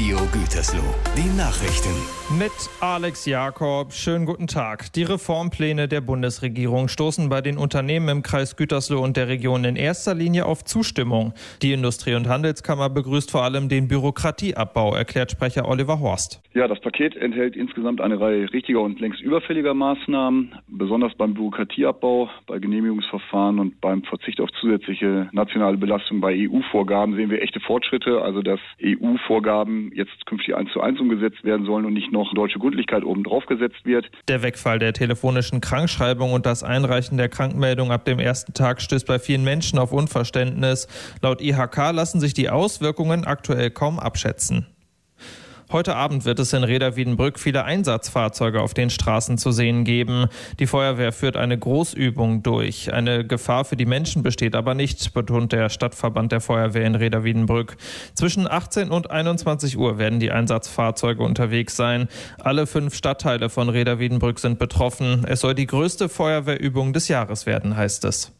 Radio Gütersloh. Die Nachrichten. Mit Alex Jakob. Schönen guten Tag. Die Reformpläne der Bundesregierung stoßen bei den Unternehmen im Kreis Gütersloh und der Region in erster Linie auf Zustimmung. Die Industrie- und Handelskammer begrüßt vor allem den Bürokratieabbau, erklärt Sprecher Oliver Horst. Ja, das Paket enthält insgesamt eine Reihe richtiger und längst überfälliger Maßnahmen, besonders beim Bürokratieabbau, bei Genehmigungsverfahren und beim Verzicht auf zusätzliche nationale Belastung bei EU-Vorgaben sehen wir echte Fortschritte, also dass EU-Vorgaben jetzt künftig 1:1 umgesetzt werden sollen und nicht noch deutsche Gründlichkeit obendrauf gesetzt wird. Der Wegfall der telefonischen Krankschreibung und das Einreichen der Krankmeldung ab dem ersten Tag stößt bei vielen Menschen auf Unverständnis. Laut IHK lassen sich die Auswirkungen aktuell kaum abschätzen. Heute Abend wird es in Rheda-Wiedenbrück viele Einsatzfahrzeuge auf den Straßen zu sehen geben. Die Feuerwehr führt eine Großübung durch. Eine Gefahr für die Menschen besteht aber nicht, betont der Stadtverband der Feuerwehr in Rheda-Wiedenbrück. Zwischen 18 und 21 Uhr werden die Einsatzfahrzeuge unterwegs sein. Alle 5 Stadtteile von Rheda-Wiedenbrück sind betroffen. Es soll die größte Feuerwehrübung des Jahres werden, heißt es.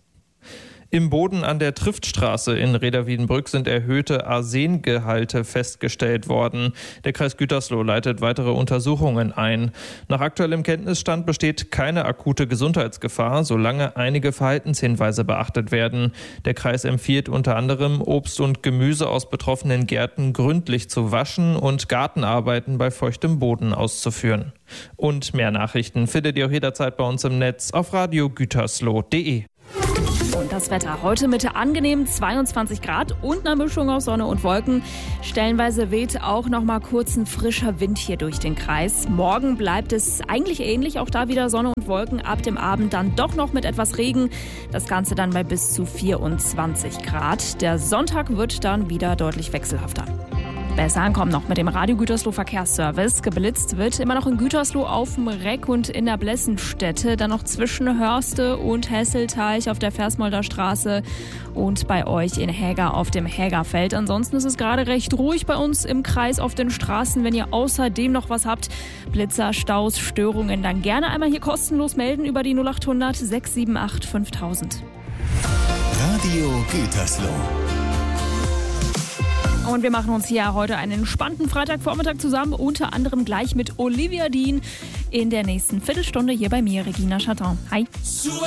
Im Boden an der Triftstraße in Rheda-Wiedenbrück sind erhöhte Arsengehalte festgestellt worden. Der Kreis Gütersloh leitet weitere Untersuchungen ein. Nach aktuellem Kenntnisstand besteht keine akute Gesundheitsgefahr, solange einige Verhaltenshinweise beachtet werden. Der Kreis empfiehlt unter anderem, Obst und Gemüse aus betroffenen Gärten gründlich zu waschen und Gartenarbeiten bei feuchtem Boden auszuführen. Und mehr Nachrichten findet ihr auch jederzeit bei uns im Netz auf radiogütersloh.de. Und das Wetter heute mit angenehmen 22 Grad und einer Mischung aus Sonne und Wolken. Stellenweise weht auch noch mal kurz ein frischer Wind hier durch den Kreis. Morgen bleibt es eigentlich ähnlich, auch da wieder Sonne und Wolken. Ab dem Abend dann doch noch mit etwas Regen. Das Ganze dann bei bis zu 24 Grad. Der Sonntag wird dann wieder deutlich wechselhafter. Besser ankommen noch mit dem Radio Gütersloh Verkehrsservice. Geblitzt wird immer noch in Gütersloh auf dem Reck und in der Blessenstätte. Dann noch zwischen Hörste und Hesselteich auf der Versmolder Straße und bei euch in Häger auf dem Hägerfeld. Ansonsten ist es gerade recht ruhig bei uns im Kreis auf den Straßen. Wenn ihr außerdem noch was habt, Blitzer, Staus, Störungen, dann gerne einmal hier kostenlos melden über die 0800 678 5000. Radio Gütersloh. Und wir machen uns hier heute einen entspannten Freitagvormittag zusammen, unter anderem gleich mit Olivia Dean in der nächsten Viertelstunde hier bei mir, Regina Chatton. Hi.